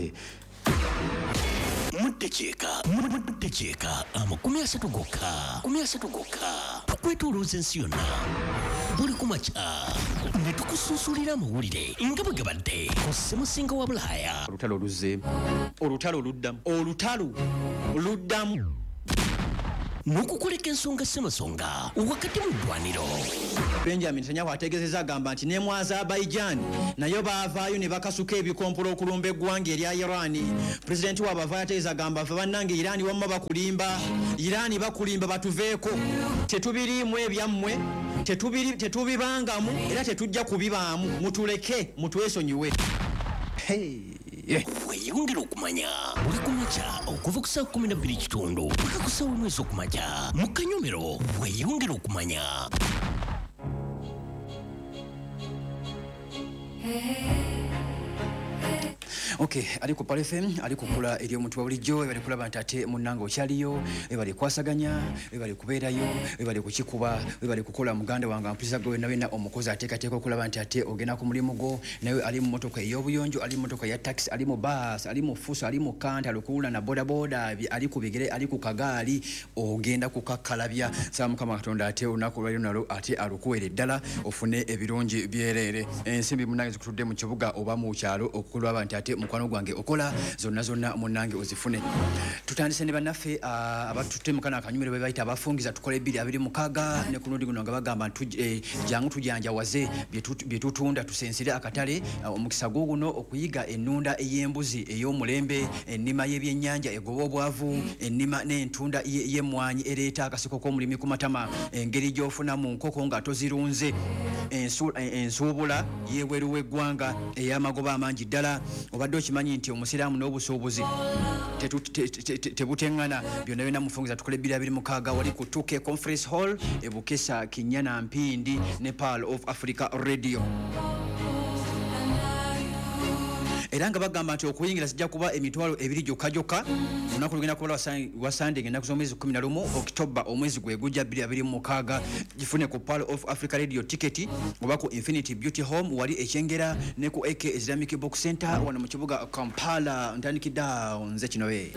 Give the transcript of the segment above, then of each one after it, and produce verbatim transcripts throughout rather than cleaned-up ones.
Muddecheka muddecheka amakumi asatu gokka kumi asatu gokka tukwetolooza ensi yonna buli kumakya ne tukusuusulira amawulire nga bwe gabadde ku ssemusinga wa Bulaaya. Olutalo luzze olutalo oluddamu olutalo oluddamu n'okukoleka ensonga ssemasonga wakati mu ddwaniro. Benjamin Netanyahu ategeezezza agamba nti ne mu Azerbaijan nayo baavaayo ne bakasuka ebikompolo okulumba eggwanga erya Iran. Pulezidenti waabwe avaayo ategeeza agamba ffe bannange Iran wamma bakulimba Iran bakulimba batuveeko tetubiriimu ebyammwe tetubiri tetubibangamu era tetujja kubibaamu mutuleke mutwesonyiwe. Hey. Weyongera okumanya buli kumakya okuva ku saa kumi na bbiri kitundu paka ku saa omwezi okumakya mu Kanyomero. Weyongera okumanya. Okay, ali ku Pale F M, ali kukula eri omuntu wa bulijjo, ebali kulaba nti ate munnange okyaliyo, ebali kwasaganya, ebali kubeerayo, ebali kukikuba, ebali kukola muganda wange ampulisa gwe na wena omukozi ateekateeka okulaba nti ate ogenda ku mulimu gwo, nawe ali mu motoka ey'obuyonjo, ali mu motoka ya taxi, ali mu bus, ali mu fuso, ali mu kanta, ali kuwula na boda boda, ali ku bigere, ali ku kagaali, ogenda kukakkalabya. Saa Mukama Katonda ate olunaku lwaliro nalwo ate alukuwere ddala ofune ebirungi byereere. Ensimbi munnange zikutudde mu kibuga oba mu kyalo okulaba nti ate mukwano gwange okola zonna zonna munnange ozifune. Tutandise ne bannaffe abatutte mukana akanyumiro bwe bayita abafungiza tukole bbiri abiri mukaaga ne ku lundi guno nga bagamba nti jangu tujanjawaze bye tutunda tusensire akatale omukisa guno okuyiga ennunda ey'embuzi ey'omulembe ennima y'ebyennyanja egoba obwavu ennima n'entunda y'emmwanyi ereeta akasiko k'omulimi ku matama engeri gy'ofuna mu nkoko nga tozirunze ensuubula y'ebweru w'eggwanga ey'amagoba amangi ddala. Obadde okimanyi nti omusiraamu n'obusuubuzi tebuteŋŋana byonna byonna mufungiza tukole bbiri abiri mukaaga wali ku Tuke Conference Hall e Bukesa Kinyana Mpindi ne Pearl of Africa Radio. Era nga bagamba nti okuyingira zijja kuba emitwalo ebiri gyokka gyokka olunaku lugenda kuba lwa Sunday ennaku z'omwezi kumi na lumu October omwezi gwe gujja bbiri abiri mukaaga. Gifune ku Pearl of Africa Radio ticket oba ku Infinity Beauty Home wali ekyengera ne ku A K Islamic Box Center wano mu kibuga Kampala. Ntandikidde nze kino we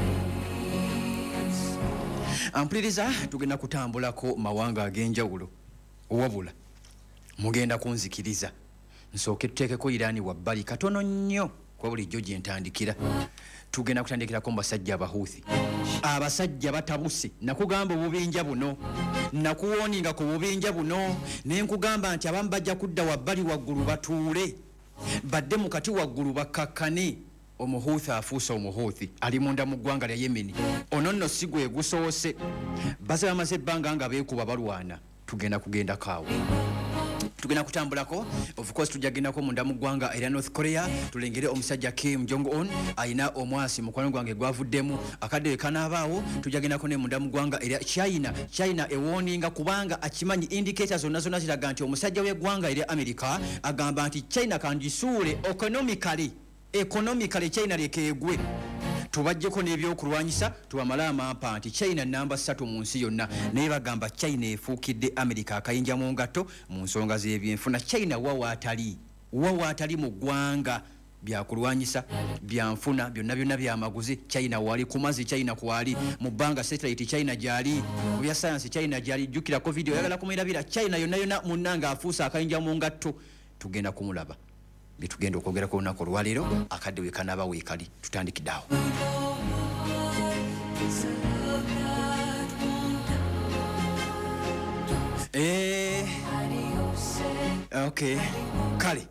ampuliriza tugenda kutambulako mawanga ag'enjawulo wabula mugenda kunzikiriza nsooke tuteekeko Iran wabbali katono nnyo kwa bulijjo gye ntandikira. Tugenda kutandikirako mu basajja abahuuthi abasajja batabuse. Nakugamba obubinja buno nakuwooninga ku bubinja buno ne nkugamba nti abamu bajja kudda wabbali waggulu batuule badde mu kati waggulu bakkakkane. Omuhuuthi afuuse omuhuuthi ali munda mu ggwanga lya Yemeni ono nno si gwe gusoose baze bamaze ebbanga nga beekuba balwana. Tugenda kugenda kaawo tugenda kutambulako of course tujagendako munda mu ggwanga era North Korea tulengere omusajja Kim Jong Un ayina omwasi mukwano gwange gwavuddemu akadde kanaabaawo. Tujagendako ne munda mu ggwanga era China China ewoninga kubanga akimanyi indicators zonna zonna ziraga nti omusajja w'eggwanga era America agamba nti China kandisuule economically economically China lekeegwe tubajjeko n'ebyokulwanyisa tubamala amampa nti China namba ssatu mu nsi yonna naye bagamba China efuukidde America akayinja mu ngatto mu nsonga z'ebyenfuna. China wa waatali wa waatali mu ggwanga byakulwanyisa byanfuna byonna byonna byamaguzi China wali kumazi China kwali mu bbanga satellite China gyali mu bya science China gyali jjukirako video yagala kumwerabira China yonna yonna munnanga afuusa akayinja mu ngatto. Tugenda kumulaba bitugenda okwogerako olunaku olwaleero akadde weekanaaba weekali tutandikiddeawo. Eh, okay kale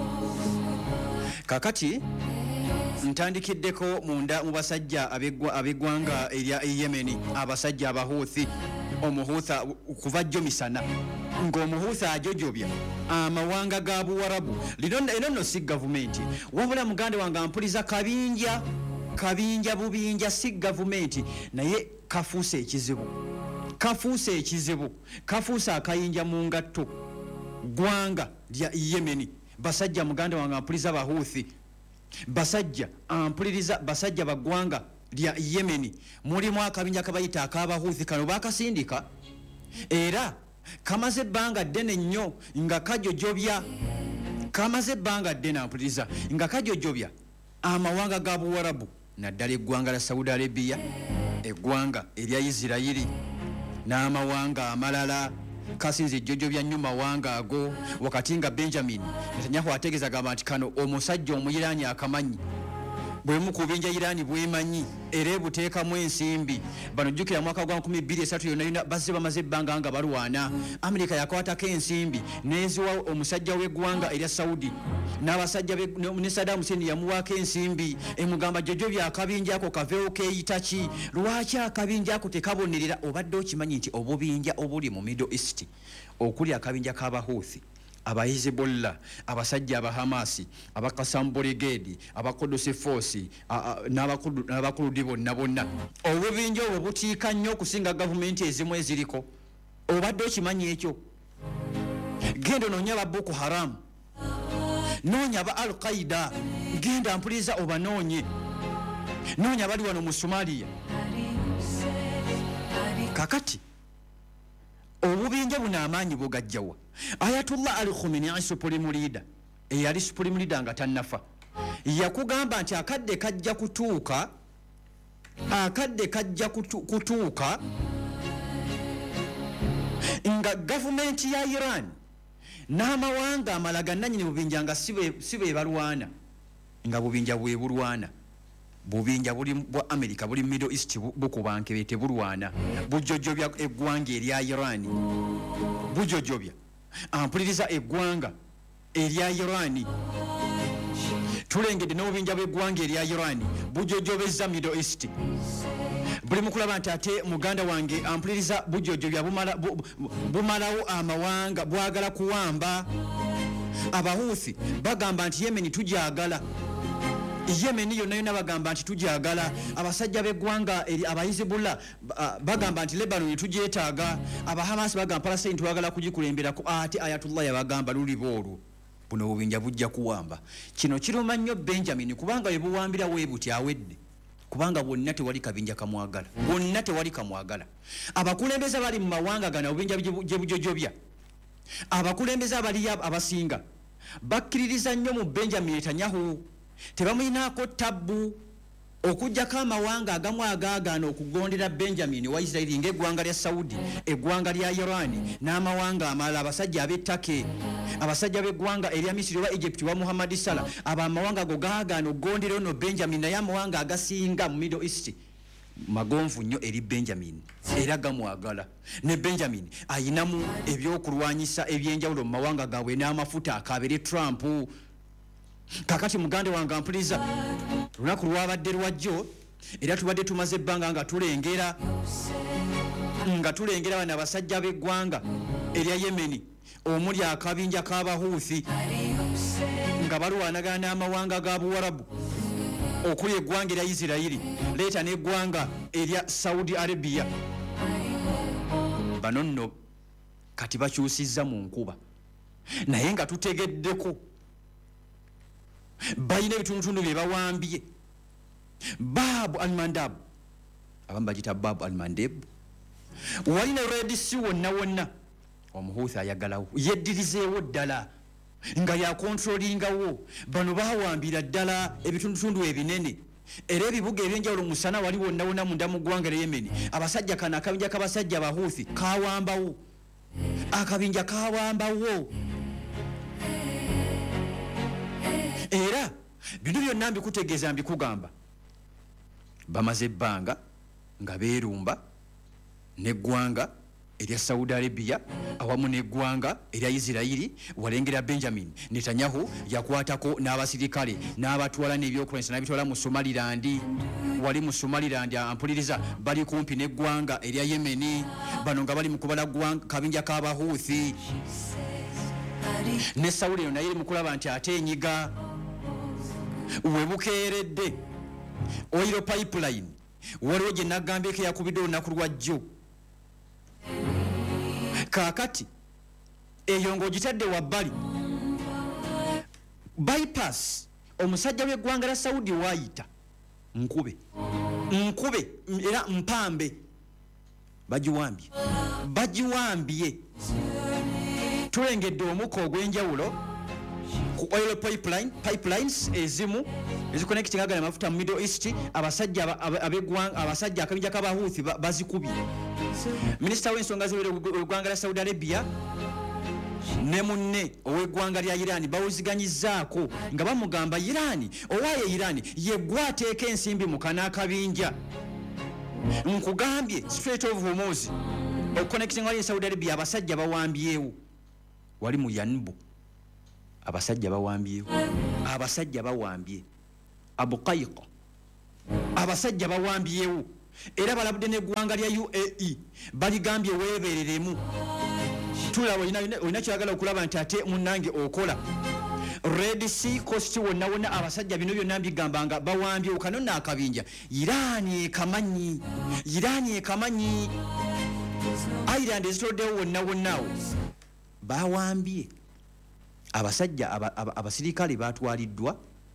kakati ntandikiddeko munda mu basajja ab'eggwanga erya Yemeni abasajja abahuuthi omuhuutha kuva jjo misana ng'omuhuutha ajojobya amawanga ga Buwarabu. Lino eno nno si gavumenti wabula muganda wange ampuliza kabinja kabinja bubinja si gavumenti naye kafuuse ekizibu kafuuse ekizibu kafuuse akayinja mu ngatto ggwanga lya Yemeni. Basajja muganda wange ampuliza bahuuthi basajja ampuliriza basajja baggwanga lya Yemeni mulimu akabinja kabayita akabahuuthi kano bakasindika era kamaze ebbanga ddene nnyo nga kajojobya kamaze ebbanga ddene ampuliriza nga kajojobya amawanga ga buwarabu naddala eggwanga la Saudi Arabia, eggwanga erya Isirairi n'amawanga amalala kasinze ejjojo bya nnyo mawanga ago, wakati nga Benjamin Netanyahu ategeeza gamba nti kano omusajja omuyiraani akamanyi bwe mukubinja Irani bwemanyi era ebuteekamu ensimbi. Bano jjukira mwaka gwa nkumi bbiri esatu yonna yonna bazze bamaze ebbanga nga balwana. Amerika yakwatako ensimbi neziwa omusajja w'eggwanga erya Saudi n'abasajja ne Saddam Hussein yamuwaako ensimbi emugamba jojo byakabinja ako kaveewo keeyita ki, lwaki akabinja ako tekabonerera? Obadde okimanyi nti obubinja obuli mu Middle East okuli akabinja k'Abahuthi, aba Hezbollah, abasajja aba Hamas, aba Qassam Brigade, aba Quds Force n'abakuludi bonna bonna, obubinja obwo butiika nnyo okusinga gavumenti ezimu eziriko. Obadde okimanyi ekyo? Genda onoonya aba Boko Haram, noonya aba Al Qaeda, genda mpuliriza obanoonye, noonya bali wano mu Somalia. Kakati obubinja buno amaanyi bugajjawa. Ayatollah Ali Khamenei Supreme Leader, eyali Supreme Leader nga tannafa, yakugamba nti akadde kajja kutuuka, akadde kajja kutu, kutuuka nga gavumenti ya Iran n'amawanga amalaga nannyini bubinja nga sibe balwana, nga bubinja bwe bulwana. Bubinja buli bwa America buli Middle East bukubanke bete bulwana, bujojobya eggwanga erya Iran, bujojobya ampuliriza eggwanga erya Iran. Tulengedde n'obubinja bw'eggwanga erya Iran bujojobeza Middle East. Buli mukulaba nti ate muganda wange ampuliriza bujojobya bumala bu, bumalawo amawanga bwagala kuwamba. Abahuthi bagamba nti Yemen tujagala, Yemen yonna yonna bagamba nti tujagala. Abasajja b'eggwanga eri aba Hezbollah bagamba nti Lebanon tujeetaaga. Aba Hamas bagamba Palestine twagala kugikulemberako. Ate Ayatollah yabagamba luli boolwo buno obubinja bujja kuwamba. Kino kiruma nnyo Benjamin kubanga bwe buwambira weebuti awedde, kubanga bonna tewali kabinja kamwagala, bonna tewali kamwagala. Abakulembeze bali mu mawanga gana obubinja gye bujojobya, abakulembeze abali abasinga bakkiririza nnyo mu Benjamin Netanyahu, tebamuyinaako tabbu okujjako amawanga agamu agaagaana okugondera Benjamin wa Israeli ng'eggwanga lya Saudi, eggwanga lya Iran n'amawanga amalala, abasajja ab'ettake, abasajja b'eggwanga erya Misiri oba Egypt wa Muhammad Salah. Abo amawanga go gaagaana okugondera ono Benjamin, naye amawanga agasinga mu Middle East magonvu nnyo eri Benjamin era gamwagala. Ne Benjamin ayinamu ebyokulwanyisa ebyenjawulo mu mawanga gaabwe n'amafuta akabere Trump. Kakati mugande wange ampuliza, lunaku lwabadde lwajjo era tubadde tumaze ebbanga nga tulengera nga tulengera bano abasajja b'eggwanga erya Yemen omuli akabinja k'Abahuthi nga balwanagana n'amawanga ga Buwarabu okuli eggwanga erya Isirairi, leeta n'eggwanga erya Saudi Arabia. Bano nno kati bakyusizza mu nkuba, naye nga tutegeddeko bayina ebitundutundu bye bawambye. Babu al-Mandab, abamu bagita Babu al-Mandeb, wali ne Red Sea wonna wonna omuhuuthi ayagalawo yeddirizeewo ddala nga yakontrolingawo. Bano bawambira ddala ebitundutundu ebinene era ebibuga ebyenjawulo musana wali wonna wonna munda mu ggwanga lya Yemen. Abasajja kano akabinja k'abasajja Abahuthi kawambawo, akabinja kawambawo. Era bino byonna mbikutegeeza mbikugamba bamaze ebbanga nga beerumba n'eggwanga erya Saudi Arabia awamu n'eggwanga erya Isirairi. Walengera Benjamin Netanyahu yakwatako n'abasirikale n'abatwala n'ebyokulwanyisa n'abitwala mu Somaliland. Wali mu Somaliland ampuliriza bali kumpi n'eggwanga erya Yemen. Bano nga bali mu kubala kabinja k'Abahuthi. Ne Saudi naye eri mu kulaba nti ate enyiga webukeeredde oil pipeline waliwo gye nagambyeko yakubidde olunaku lwajjo. Kaakati eyo ng'ogitadde wabbali bypass omusajja w'eggwanga lya Saudi waayita nkube nkube era mpambe bagiwambye bagiwambye. Tulengedde omukka ogw'enjawulo ku oil pipeline pipelines ezimu eziconnecting agala mafuta mu Middle East abasajja abegwanga abasajja akabinja k'abahuthi bazikubye. Minisita w'ensonga z'eggwanga lya Saudi Arabia ne munne ow'eggwanga lya Iran bawuziganyizaako nga bamugamba Iran owaaye Iran yeggwateeka ensimbi mu kanaakabinja nkugambye Strait of Hormuz connecting wali Saudi Arabia abasajja bawambyewo wali mu Yanbu abasajja bawambyewo abasajja bawambye Abu Qayqa abasajja bawambyewo era balabudde n'eggwanga lya U A E baligambye weebereremu tulaba olina kyagala okulaba nti ate munnange okola Red Sea Coast wonna wonna abasajja bino byonna mbigambanga bawambye okanonna akabinja Irani ekamanyi Irani ekamanyi Ireland ezitoddewo wonna wonnawo bawambye abasajja abasirikale batwaliddwa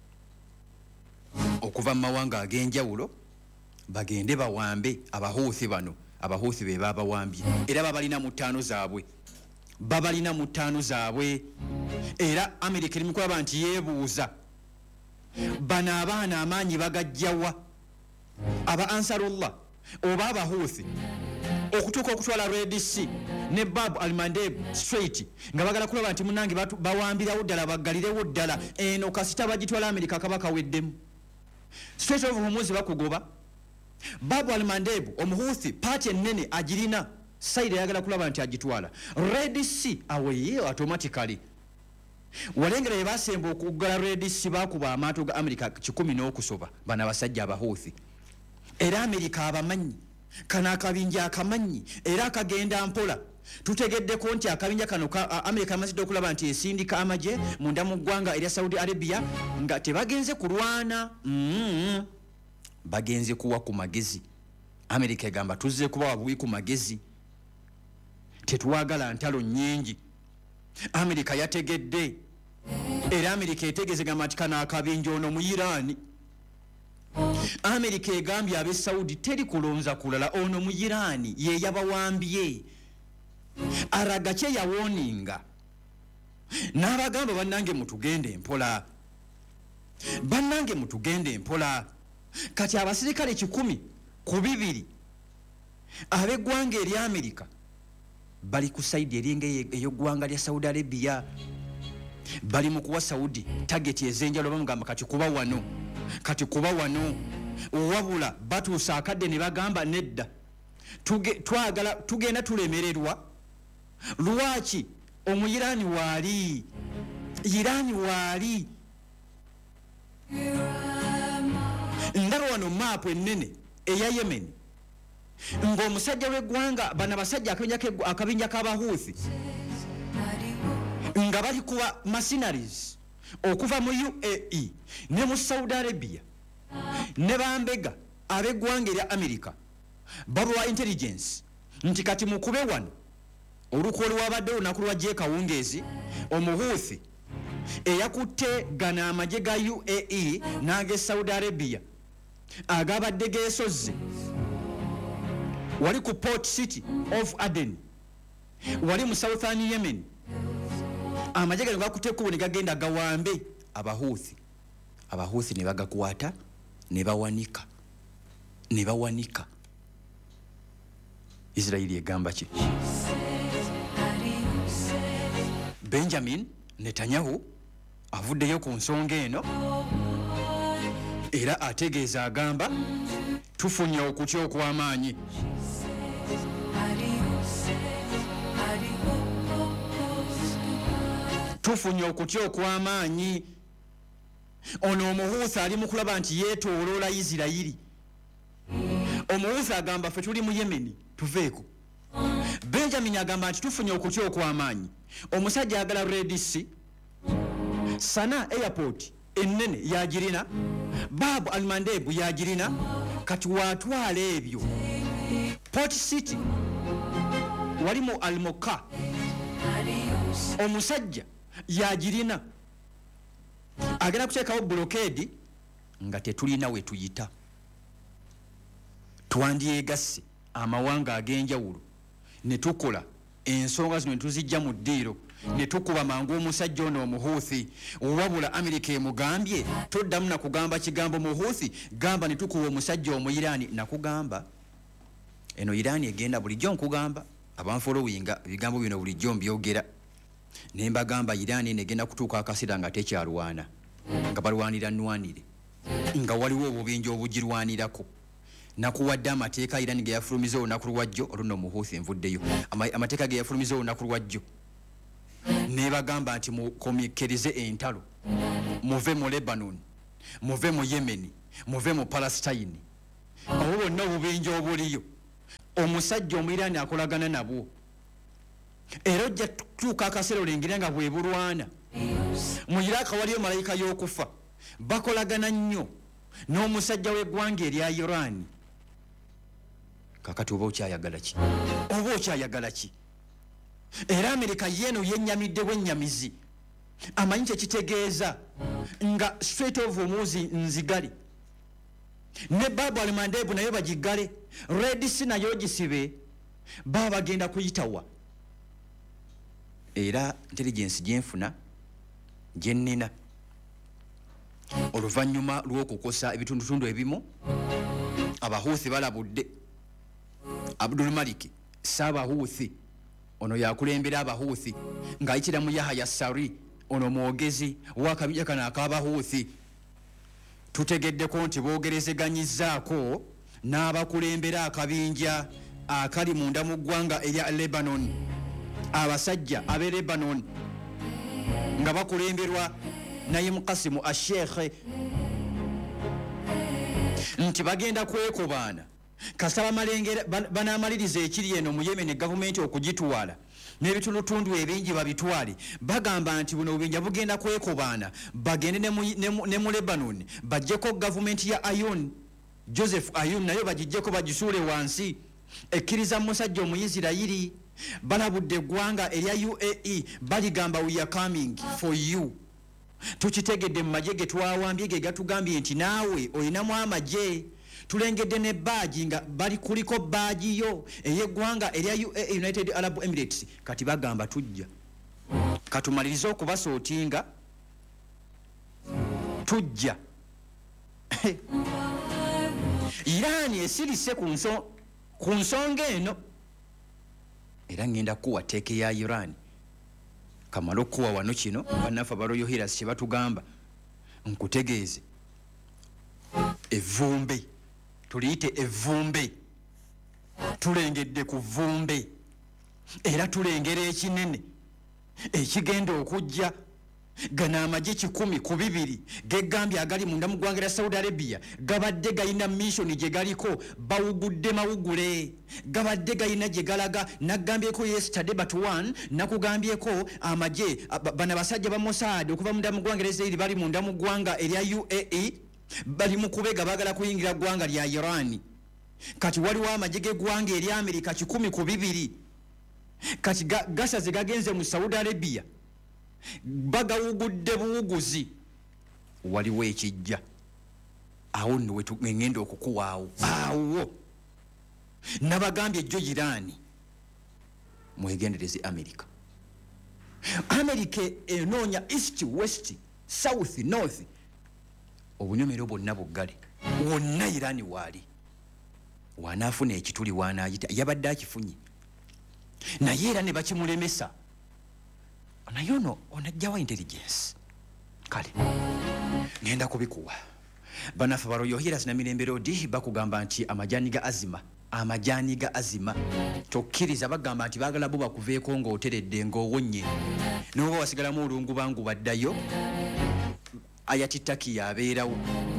okuva mu mawanga ag'enjawulo bagende bawambe abahuuthi bano abahuuthi be babawambye era babalina mu ttaano zaabwe babalina mu ttaano zaabwe era Amerika eri mukulaba nti yeebuuza bano abaana amaanyi bagajjawa aba Ansarullah oba abahuuthi okutuuka okutwala Red Sea ne Bab al-Mandeb Strait nga bagala kulaba nti munnange bawambirawo ddala baggalirewo ddala eno kasita bagitwala Amerika kabaka weddemu Strait of Hormuz bakugoba Bab al-Mandeb omuhuuthi paati ennene agirina saidi ayagala kulaba nti agitwala Red Sea aweye automatically walengera ye basemba okuggala Red Sea bakuba amaato ga Amerika kikumi n'okusoba bana basajja abahuuthi era Amerika abamanyi kana akabinja akamanyi era akagenda mpola tutegeddeko nti akabinja kano ka Amerika amazidde okulaba nti esindika amaje munda mu ggwanga erya Saudi Arabia nga tebagenze kulwana mm-hmm. bagenze kuwa ku magezi Amerika egamba tuzze kuba wabuwi ku magezi tetuwagala ntalo nnyingi Amerika yategedde era Amerika etegezegamba nti kana akabinja ono mu Irani Amerika egambye abe Saudi teri kulonza kulala ono mu Irani ye yabawambye araga kye yawoninga n'abagamba bannange mutugende empola bannange mutugende empola kati abasirikale kikumi ku bibiri ab'eggwanga eri Amerika bali ku saidi eringe ey'eggwanga lya Saudi Arabia bali mu kuwa Saudi target ezenjalo bamugamba kati kuba wano kati kuba wano wabula batuusa akadde ne bagamba nedda tuge twagala tugenda tulemererwa lwaki omuyirani waali Irani waali ndaba wano maapu ennene eya Yemen ng'omusajja w'eggwanga bana basajja akabinja k'abahuuthi nga bali kuba mercenaries okuva mu U A E ne mu Saudi Arabia ne bambega ab'eggwanga erya Amerika babawa intelligence nti kati mukube wano olukolo lwabadde olunaku lwa Jay Kawungeezi omuhuuthi eyakutte gana amagye ga U A E n'age Saudi Arabia agabadde geesozze wali ku Port City of Aden wali mu Southern Yemen amagye gano gakutte ekkubo ne gagenda gawambe abahuuthi abahuuthi ne bagakwata ne bawanika ne bawanika Israeli egamba ki Benjamin Netanyahu avuddeyo ku nsonga eno era ategeeza agamba tufunye okutya okw'amaanyi tufunye okutya okw'amaanyi ono omuhuuthi ali mu kulaba nti yeetooloola Isirayiri omuhuuthi agamba ffe tuli mu Yemeni tuveeko Benjamin agamba nti tufunye okutya okw'amaanyi omusajja agala Red Sea Sana airport ennene yagirina Bab al-Mandeb yagirina kati watwala ebyo Port City walimu Al-Moka omusajja yagirina agenda kuteekawo blockade nga tetulina we tuyita twandyegasse amawanga ag'enjawulo ne tukola ensonga zino netuzijja mu ddiiro ne tukuba mangu omusajja ono omuhuuthi wabula Amerika emugambye toddamu nakugamba kigambo muhuuthi gamba ne tukuba omusajja omuyiraani nakugamba eno Iraani egenda bulijjo nkugamba abanfolowinga ebigambo bino bulijjo mbyogera ne mbagamba Iraani negenda kutuuka akaseera nga tekyalwana nga balwanira nnwanire nga waliwo obubenje obugirwanirako nakuwadde amateeka Iraani ge yafulumiza olunaku lwajjo oluno muhuuthi envuddeyo amateeka ge yafulumiza olunaku lwajjo ne bagamba nti mukomekerize entalo muve mu Lebanon muve mu Yemen muve mu Palestine abo bonna obubenje obuliyo omusajja omuyiraani akolagana nabwo era ojja tutuuka akaseera olengera nga bwe bulwana mu Iraq waliyo malayika y'okufa bakolagana nnyo n'omusajja w'eggwanga erya Iran kakati oba okyayagala ki oba okyayagala ki era Amerika yeeno yennyamidde bwennyamizi amanyi kyekitegeeza nga Strait of Hormuz nzigale ne Bab al-Mandeb nayo bagigale Red Sea nayo gisibe baba bagenda kuyitawa era intelligence gyenfuna gyennina oluvannyuma lw'okukosa ebitundutundu ebimu abahuuthi balabudde Abdul Malik Saabahuuthi ono yakulembera abahuuthi ng'ayitira mu Yahya Sari ono mwogezi w'akabinja kano ak'abahuuthi tutegeddeko nti boogerezeganyizzaako n'abakulembera akabinja akali munda mu ggwanga erya Lebanon abasajja ab'e Lebanon nga bakulemberwa Naim Qasim Asheikh nti bagenda kwekobaana kasaba malengera banamaliriza ekiri eno mu Yemen gavumenti okugitwala n'ebitundutundu ebingi babitwale bagamba nti buno obinja bugenda kwekobaana bagende ne mu Lebanon bajjeko gavumenti ya Ayun Joseph Ayun nayo bagijjeko bagisuule wansi ekkiriza musajja omuyisirayiri balabudde eggwanga erya U A E baligamba we are coming for you tukitegedde mu magye ge twawambye ge gatugambye nti naawe olinamu amagye tulengedde ne baaji nga bali kuliko baaji yo ey'eggwanga erya U A E United Arab Emirates kati bagamba tujja katumalirize okubasootinga tujja Iraani esirise ku nsonga eno era ngenda kuwa teeke ya Iran kamala okuwa wano kino bannaffe Royal Healers kye batugamba nkutegeeze evvumbe tuliyite evvumbe tulengedde ku vvumbe era tulengera ekinene ekigenda okujja gana amagye kikumi ku bibiri gegambye agali munda mu ggwanga lya Saudi Arabia gabadde galina mission gye galiko bawugudde mawugule gabadde galina gye galaga nagambyeko yesterday but one nakugambyeko amagye bana basajja ba Mossad okuva munda mu ggwanga lya Israel bali munda mu ggwanga erya U A E bali mu kubega bagala kuyingira ggwanga lya Iran kati waliwo amagye g'eggwanga erya Amerika kikumi ku bibiri kati gasaze gagenze mu Saudi Arabia bagawugudde buwuguzi waliwo ekijja awo nno wetugenda okukuwaawo awo nabagambye ejjo Iraani mwegendereze Amerika Amerika enoonya east west south north obunyomero bwonna buggale wonna Iraani waali wanaafuna ekituli wanaayita yabadde akifunye naye era ne bakimulemesa naye ono onajjawa intelligence kale ngenda kubikuwa bannaffe ba Royal Healers na Mirembe Road bakugamba nti amajani ga azima amajani ga azima tokkiriza bagamba nti baagala bo bakuveeko ng'oteredde ng'owonye n'oba wasigalamu olungu bangu baddayo ayatittaki yabeerawo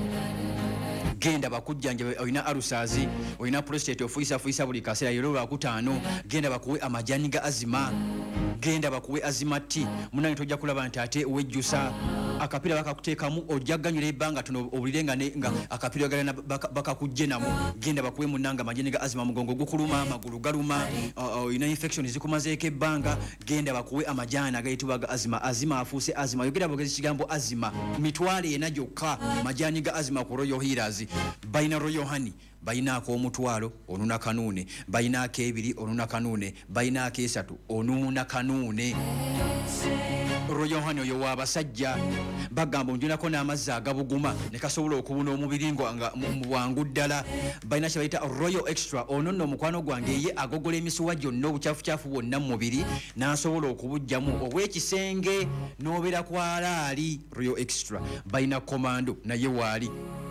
genda bakujjanja oyina arusazi oyina prostate ofuisa fuisa buli kaseera yero lwakutaano genda bakuwe amajani ga azima genda bakuwe azimati munange tojja kulaba nti ate wejjusa akapira bakakuteekamu ojja ganyula ebbanga tono obulirenga nga akapira galina bakakujje namu genda bakuwe munanga amajani ga azima mugongo gukuluma amagulu galuma oyina infection zikumazeeko ebbanga genda bakuwe amajani agayitibwa ga azima azima afuuse azima yogera bogezi kigambo azima mitwale ena gyokka majani ga azima ku Royal Healers balina Royal Honey bayinaako omutwalo onuna kanuune bayinaako ebiri onuna kanuune bayinaako esatu onuna kanuune Royal Honey oyo w'abasajja bagamba onjunako n'amazzi agabuguma ne kasobola okubuna omubiri nga mu bwangu ddala balina kye bayita Royal Extra ono nno omukwano gwange ye agogola emisuwa gyonna obucaafucaafu bwonna mu mubiri n'asobola okubujjamu obw'ekisenge n'obeera kwalaali Royal Extra balina komando naye waali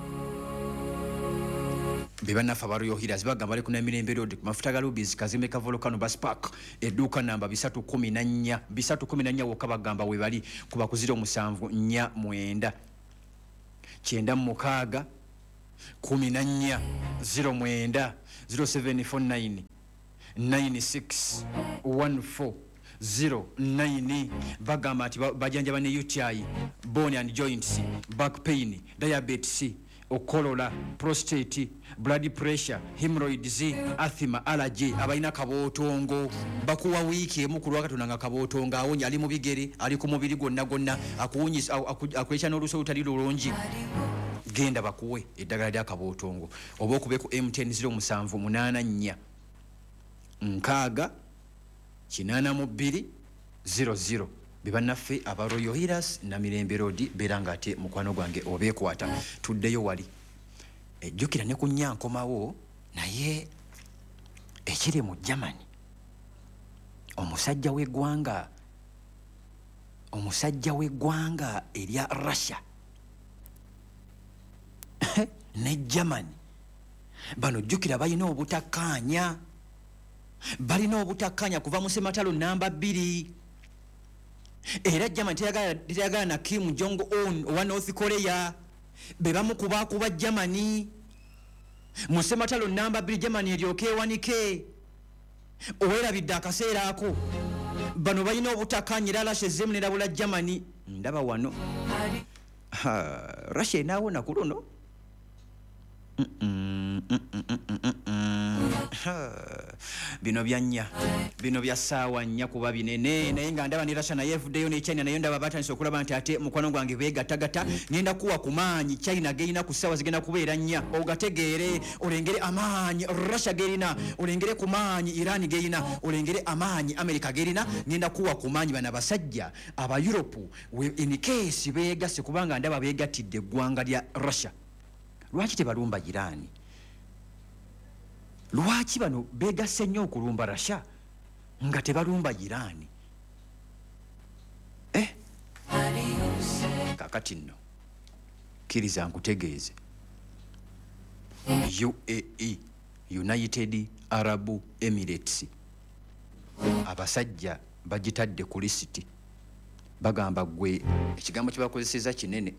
bebanafa ba Royal Healers bagamba bali ku Namirembe Road ku mafuta ga Rubies Kazimbe ka Volcano Bus Park edduuka namba bisatu kumi na nnya bisatu kumi na nnya wokka bagamba we bali kuba ku ziro musanvu nnya mwenda kyenda mukaaga kumi na nnya ziro mwenda zero seven four nine nine six one four zero nine bagamba ati bajanjaba ne U T I bone and joints back pain diabetes okolola prostate blood pressure hemorrhoids asthma allergy abalina kabootongo bakuwa wiiki emu ku lwakatonda nga kabootongo awonya ali mu bigere ali ku mubiri gwonna gwonna akuwunyisa akwekya n'oluso olutali lulungi genda bakuwe eddagala lya kabootongo oba okubeku M ten zero musanvu munaana nnya nkaaga kinaana mu bbiri zero zero bibannaffe aba Royal Healers Namirembe Road beera nga ate mukwano gwange obeekwata tuddeyo wali ejjukira ne ku nnyankomawo naye ekiri mu Germany omusajja w'eggwanga omusajja w'eggwanga erya Russia ne Germany bano jjukira balina obutakkaanya balina obutakkaanya kuva mu sematalo namba bbiri era Germany teyagala na Kim Jong Un owa North Korea be bamukuba kuba Germany mu sematalo namba bbiri Germany eryoke ewanike owerabidde akaseera ako bano balina obutakkaanya era Russia ezemu nerabula Germany ndaba wano Russia enaawona ku luno bino byanya bino bya saawa nnya kuba binene naye nga ndaba ne Russia naye evuddeyo ne China naye ndaba batandise okulaba nti ate mukwano gwange beegattagatta ngenda kuwa ku maanyi China gerina ku ssaawa zigenda kubeera nnya ogategeere olengere amaanyi Russia gerina olengere ku maanyi Iran gerina olengere amaanyi America gerina ngenda kuwa ku maanyi bana basajja aba Europe in case beegasse kubanga ndaba beegattidde eggwanga lya Russia. Lwaki tebalumba Irani? Lwaki bano beegasse nnyo okulumba Russia nga tebalumba Irani? Eh? Kakati nno kkiriza nkutegeeze U A E United Arab Emirates abasajja bagitadde ku lisiti bagamba gwe ekigambo kye bakozeseza kinene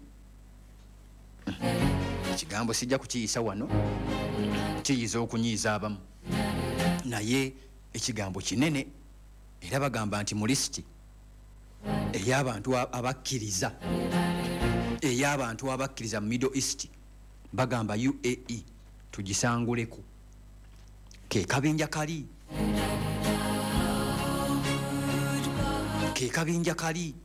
ekigambo sijja kukiyisa wano kiyiza okunyiiza abamu naye ekigambo kinene era bagamba nti mu lisiti ey'abantu abakkiriza ey'abantu abakkiriza mu Middle East bagamba U A E tugisanguleko ke kabinja kali ke kabinja kali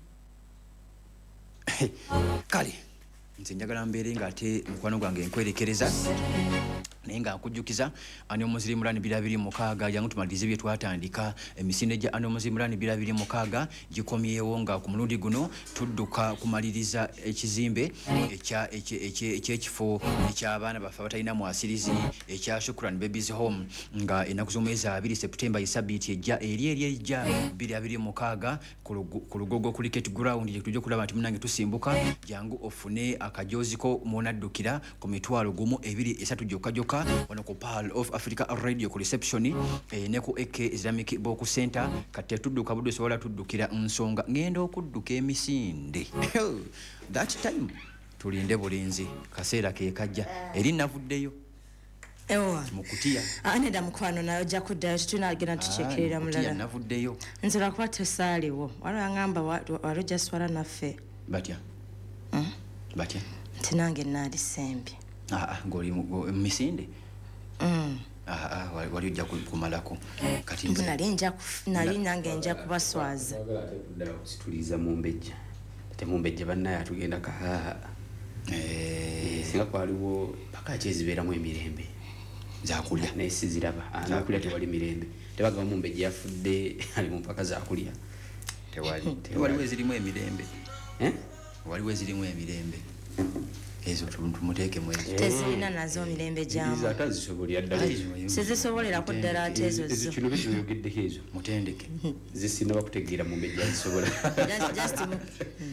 kale nze njagala mbeere nga ate mukwano gwange nkwerekereza naye nga nkujjukiza ani omuzimulani birabiri mukaaga jangu tumalirize bye twatandika emisinde gya ani omuzimulani birabiri mukaaga gikomyewo nga ku mulundi guno tudduka kumaliriza ekizimbe ekya ekyekifo eky'abaana baffe abatalina mwasirizi ekya Shukran Babies Home nga ennaku z'omwezi abiri Septemba isabiiti ejja eri eri ejja birabiri mukaaga ku Lugogo Cricket Ground gye tujja okulaba nti munange tusimbuka jangu ofune akajoziko mw'onaddukira ku mitwalo gumu ebiri esatu gyokka gyokka wano ku Pearl of Africa Radio ku reception eh, ne ku Eke Islamic Boku Center kate tudduka budde sobola tuddukira nsonga ngenda okudduka emisinde that time tulinde bulinzi kaseera ke kajja eri navuddeyo ewa mukutiya aneda mukwano nayo ja kuddayo tunagenda tucekerera mulala navuddeyo nzira kwa tesaaliwo wala ngamba walo jaswala naffe batya mm? batya tinange nali sembi ah ngoli misinde mm ah ah wali ujja kumalako kati nze nali nja nali nange nja kubaswaza situliza mumbejja ate mumbejja banna yatugenda ka eh singa kwaliwo paka chezibeera mu emirembe zakulya naye siziraba anokulya tewali mirembe tebagamba mumbejja yafudde ali mu mpaka zakulya tewali tewaliwo ezirimu emirembe eh waliwo ezirimu emirembe ezo tumuteekemu ezo tezirina nazo mirembe gyamu atazisobolera ddala sizisobolera ku ddala ate ezo zo kino bizoyogeddeko ezo mutendeke zisinda bakutegeera mumbejja azisobola Just- just mu-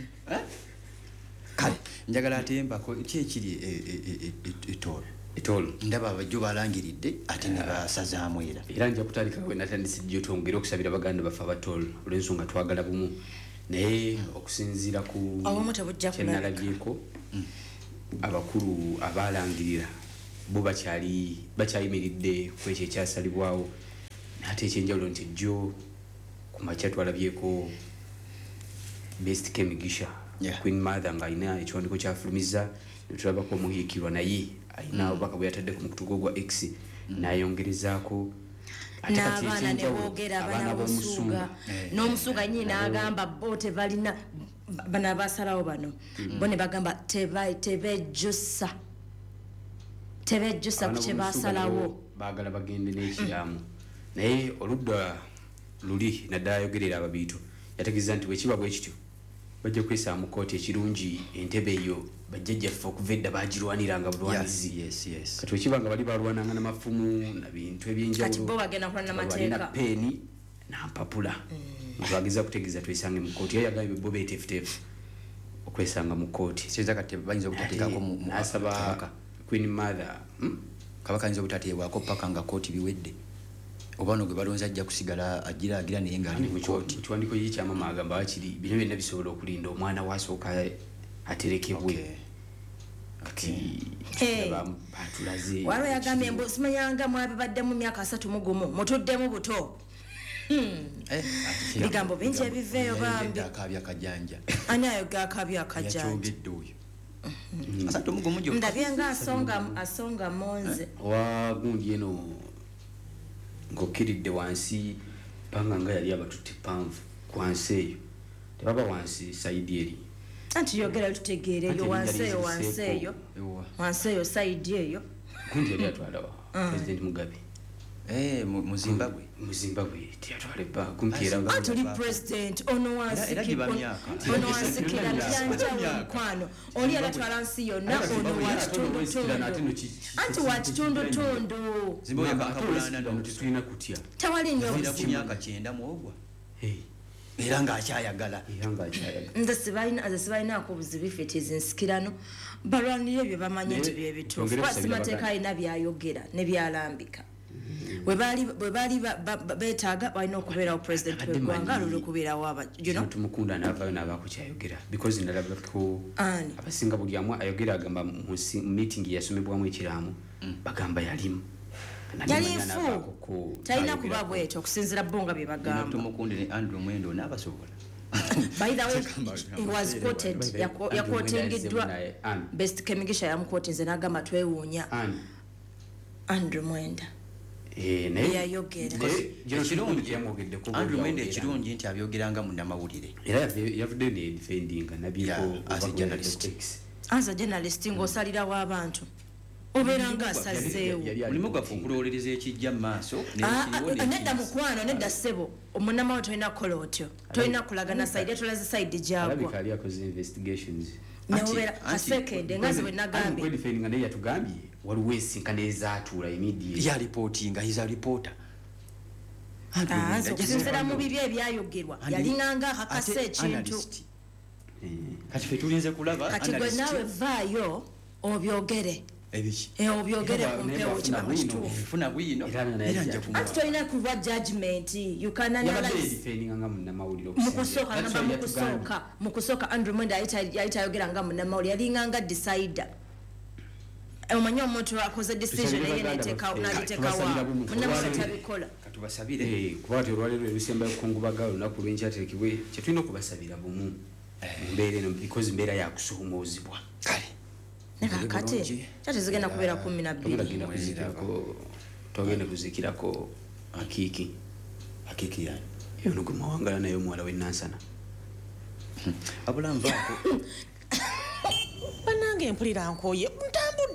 kale njagala atembako ki ekiri etoolo etoolo ndaba abajjo balangiridde ate ne basazaamu era era nja kutandika we natandise jjo twongere okusabira baganda baffe abatoolo olw'ensonga twagala bumu naye okusinziira ku Obumu tebujja kulabika. kyenalabyeko abakulu abalangirira bo bakyali bakyayimiridde ku ekyo ekyasalibwawo naate ekyenjawulo nti jjo ku makya twalabyeko best kemigisha Yeah. queen mother ng'alina ekiwandiiko kyafulumiza netulabako omuhiikirwa naye alina obubaka bwe yatadde ku mukutu gwe gwa x nayongerezaako ate kati n'abaana ne ekyenjawulo, boogera abaana abaana b'omusuga Eh. n'omusuga nyini n'agamba bo tebalina bano abasalawo bano bo ne bagamba teba- tebejjusa tebejjusa ku kye basalawo baagala bagende n'ekiramu naye oludda luli naddala ayogerera ababiito yategeeza nti bwekiba bwe kityo bajja kwesaba mu kooti ekirungi entebe eyo bajjajjaffe okuva edda bagirwaniranga bulwanizi yes yes kati wekiba nga bali balwananga n'amafumu na bintu kati bo bagenda kulwana balwanira n'amateeka peeni nampapula bageza kutegeeza twesange mu kooti yaye agambye bo beeteefuteefu okwesanga mu kooti kiza kati bayinza obutateekako mu nasaba queen mother hmm? kabaka ayinza obutateebwako paka nga kooti biwedde oba no gwe balonze ajja kusigala agiraagira naye ngaali mu kooti ekiwandiiko ye kyamama agamba bakiri bino byonna bisobola okulinda omwana wasooka aterekebwe kati Hey. batulaze waliwo yagambye mbu simanyanga mwabibadde mu myaka asatu mu gumu mutuddemu buto bigambo bingi ebiveeyo bambi akaabya kajanja ani ayo gakabya akajanja yakyogedde oyo asatu mugumu gyo ndabye nga asonga asonga monze wagundi eno ng'okkiridde wansi panga nga yali abatutte panvu wansi eyo tebaba wansi saidi eri anti yogera tutegeere eyo Anti wansi eyo ebinjalizo wansi biseeko. eyo Ewa. wansi eyo saidi eyo gundi yali atwalawa president mugabe eh mu mu Zimbabwe mu zimbabwe teyatwala ebba kumpi era Zimbabwe. anti oli Baba. president ono Era- era giba myaka. ono wansikira byanjawulo myaka. mukwano oli yalatwala nsi yonna ono wa kitundutundu anti wa kitundutundu Zimbabwe yakakabulana no tetulina kutya tewali nnyo Vira ku obuzibu myaka kyenda muogwa Hey, era ng'akyayagala era ng'akyayaga nze sibalina nze sibalinaako obuzibu ife tezinsikirano balwanira ebyo bamanyi nti Naye, byebituufu twongere kuba kusabira simateeka Baganda. alina byayogera ne byalambika bwe baali bwe baali ba- ba- ba- beetaaga balina okubeerawo pulezidenti Abadde w'eggwanga manyi. alula okubeerawo aba you know? tumukunda n'avaayo n'abaako kyayogera because ndalabako Ani? abasinga buli amu ayogera agamba mu nsi- mu meeting yasomebwamu ekiraamu bagamba yalimu yali nfu talina kuba bwetyo okusinziira bo nga bye ino bagamba tumukunde ne Andrew Mwendo n'abasobola by the way he was quoted yako- yakwotingiddwa best kemigisha yamukwotinze n'agamba twewuunya Andrew Mwenda yayogera ekirungi Andrew Mwendo ekirungi nti abyogeranga mu nnamawulire era yavudde ne defendinga Yeah, as a journalist. as a journalist ng'osalirawo abantu obeera ng'asazeewo mulimu gwaffe okulowolereza ekijja mu maaso Ah, ah, nedda mukwano nedda ssebo omunamawo tolina kukola otyo tolina kulagana saidi tolaze saidi gyagwa alabika ali akoze investigations neobeera anti- kasekende nga ze bwe nagambye defendinga naye yatugambye waliwo ensinkana ezaatuula immediate ya reportinga he's a reporter Andrew Ah, Mwendo nze ajja okusinziira kuba mu bibi ebyayogerwa Andi- yalinganga akakase ate ekintu analyst. kati fe tulinze kulaba kati gwe analyst. naawe vaayo obyogere ebiki Eh, obyogere Era ku ba- mpewo neba- kiba nabwino. kituufu funa bwino Era naye era ajja nja anti kumuwa tolina kuva judgment you can yabadde analyze defendinga nga munnamawulire mukusooka That's ngamba why yatugambye. mukusooka mukusooka Andrew Mwenda yali yali tayogera nga munnamawulire yalinganga decider omanyi omuntu akoze decision Tusabire eye Baganda n'ateeka- baffe. n'agiteekawo Tubasabira bumu. munnamawulire Olwaleero- tabikola katubasabire Eh, kuba ti olwaleero erusembayo kukungubaga olunaku lwenkyaterekebwe kyetulina okubasabira bumu mu mbeera eno because mbeera yakusoomoozibwa kale ne kakati bulungi. kyate zigenda kubeera kumi na togenda bbiri genda kuzikirako togenda kuzikirako akiiki hakiki yani ono gwe mwawangala naye omuwala w'ennansana abula nvaako banange mpulira nkoye ntambudde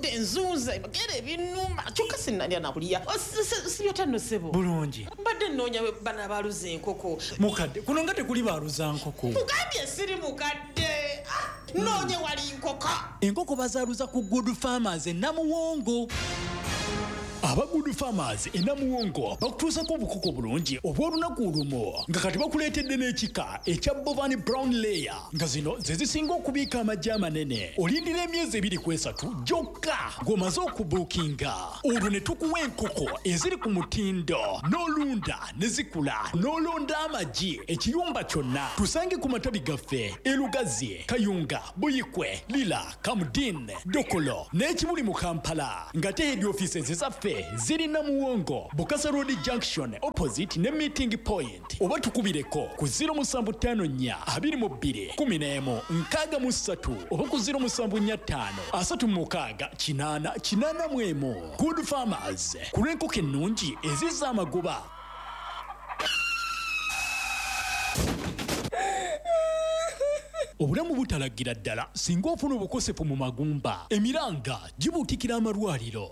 mbudde nzuuza bagere ebinuma kyokka sinnalya nakulya sibyotano ssebo bulungi mbadde nnoonya bana baaluza enkoko mukadde kuno nga tekuli baaluza nkoko mugambye siri mukadde noonye wali nkoko enkoko bazaaluza ku good farmers e Namuwongo. aba good farmers e Namuwongo bakutuusako obukoko bulungi obw'olunaku olumu nga kati bakuleetedde n'ekika ekya Bovani Brown Layer nga zino ze zisinga okubiika amaggi amanene. Olindira emyezi ebiri ku esatu gyokka ng'omaze okubuukinga. Olwo ne tukuwa enkoko eziri ku mutindo n'olunda ne zikula n'olonda amaggi ekiyumba kyonna. Tusange ku matabi gaffe e Lugazi, Kayunga, Buyikwe, Lila, Kamudin, Dokolo n'ekibuli mu Kampala ng'ate head offices ezaffe ziri Namuwongo, Bukasa Road Junction opposite ne meeting point. Oba tukubireko ku zero musanvu ttaano nnya abiri mu bbiri kumi n'emu nkaaga mu ssatu oba ku zero musanvu nnya ttaano asatu mu mukaaga kinaana kinaana mu emu. Good Farmers ku lw'enkoko ennungi ezizza amagoba. Obulamu butalagira ddala singa ofuna obukosefu mu magumba, emiranga gibuutikira amalwaliro.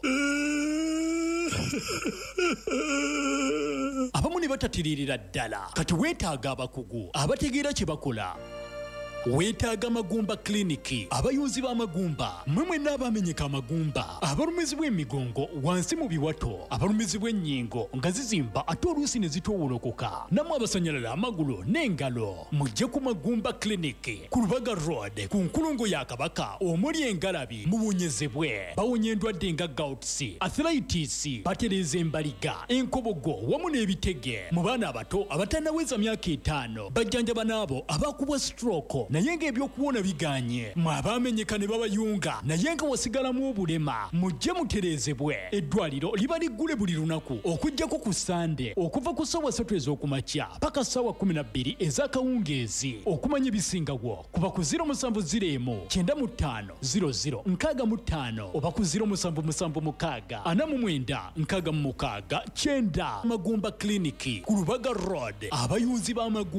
Abamu ne batatiririra ddala kati weetaaga abakugu abategeera kye bakola. Weetaaga Magumba Clinic, abayuzi b'amagumba, mmwe mwenna abamenyeka amagumba, abalumizibwa emigongo wansi mu biwato, abalumizibwa ennyingo nga zizimba ate oluusi ne zitoowolokoka, nammwe abasanyalala amagulu n'engalo, mujje ku Magumba Clinic ku Lubaga Road ku nkulungo ya Kabaka omuli engalabi muwonyezebwe. Bawonya endwadde nga gouts, arthritis, batereeza embaliga, enkobogo wamu n'ebitege. Mu baana abato abatannaweza myaka etaano bajjanjaba n'abo abakubwa stroke naye ng'ebyokuwona biganye. Mwe abamenyeka ne babayunga naye nga wasigalamu obulema mujje mutereezebwe. Eddwaliro liba liggule buli lunaku okuggyako ku Sande okuva ku ssaawa ssatu ez'okumakya paka ssaawa kkumi na bbiri ez'akawungeezi. Okumanya ebisingawo kuba ku zero musanvu ziro emu kyenda mu ttaano ziro ziro nkaaga mu ttaano oba ku ziro musanvu musanvu mukaaga ana mu mwenda nkaaga mu mukaaga kyenda. Magumba Clinic ku Lubaga Road, abayunzi b'amagumba.